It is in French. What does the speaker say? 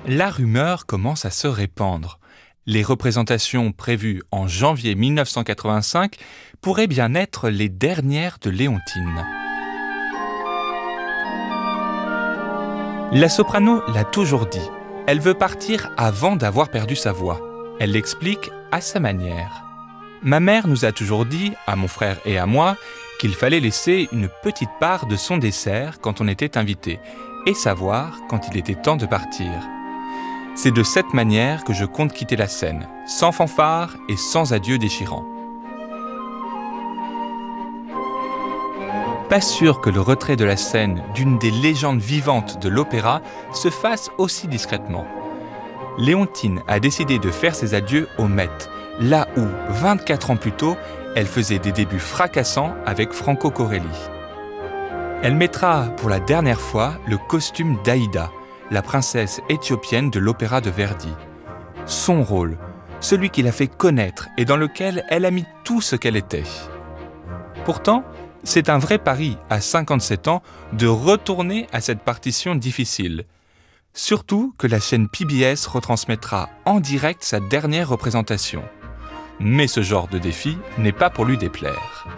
La rumeur commence à se répandre. Les représentations prévues en janvier 1985 pourraient bien être les dernières de Léontine. La soprano l'a toujours dit. Elle veut partir avant d'avoir perdu sa voix. Elle l'explique à sa manière. Ma mère nous a toujours dit, à mon frère et à moi, qu'il fallait laisser une petite part de son dessert quand on était invité et savoir quand il était temps de partir. C'est de cette manière que je compte quitter la scène, sans fanfare et sans adieu déchirant. Pas sûr que le retrait de la scène d'une des légendes vivantes de l'opéra se fasse aussi discrètement. Léontine a décidé de faire ses adieux au Met, là où, 24 ans plus tôt, elle faisait des débuts fracassants avec Franco Corelli. Elle mettra pour la dernière fois le costume d'Aïda, la princesse éthiopienne de l'opéra de Verdi. Son rôle, celui qui l'a fait connaître et dans lequel elle a mis tout ce qu'elle était. Pourtant, c'est un vrai pari, à 57 ans, de retourner à cette partition difficile. Surtout que la chaîne PBS retransmettra en direct sa dernière représentation. Mais ce genre de défi n'est pas pour lui déplaire.